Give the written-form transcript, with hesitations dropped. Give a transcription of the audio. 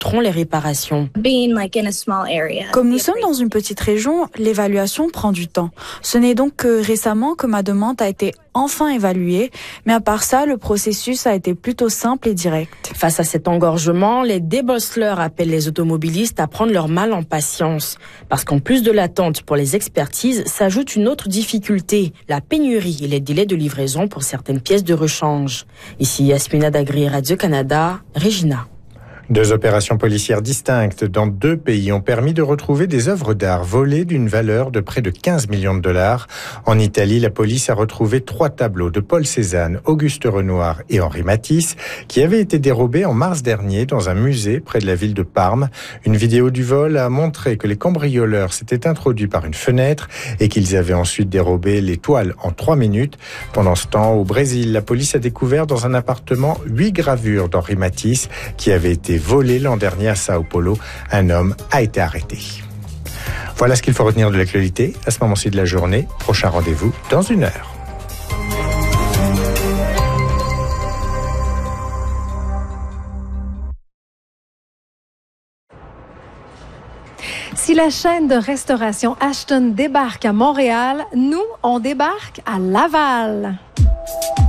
débuteront les réparations. Comme nous sommes dans une petite région, l'évaluation prend du temps. Ce n'est donc que récemment que ma demande a été enfin évaluée, mais à part ça, le processus a été plutôt simple et direct. Face à cet engorgement, les débosseleurs appellent les automobilistes à prendre leur mal en patience. Parce qu'en plus de l'attente pour les expertises, s'ajoute une autre difficulté, la pénurie et les délais de livraison pour certaines pièces de rechange. Ici Yasmina Dagri, Radio-Canada, Regina. 2 opérations policières distinctes dans 2 pays ont permis de retrouver des œuvres d'art volées d'une valeur de près de 15 millions de dollars. En Italie, la police a retrouvé 3 tableaux de Paul Cézanne, Auguste Renoir et Henri Matisse qui avaient été dérobés en mars dernier dans un musée près de la ville de Parme. Une vidéo du vol a montré que les cambrioleurs s'étaient introduits par une fenêtre et qu'ils avaient ensuite dérobé les toiles en 3 minutes. Pendant ce temps, au Brésil, la police a découvert dans un appartement 8 gravures d'Henri Matisse qui avaient été volé l'an dernier à Sao Paulo. Un homme a été arrêté. Voilà ce qu'il faut retenir de l'actualité à ce moment-ci de la journée. Prochain rendez-vous dans 1 heure. Si la chaîne de restauration Ashton débarque à Montréal, nous, on débarque à Laval.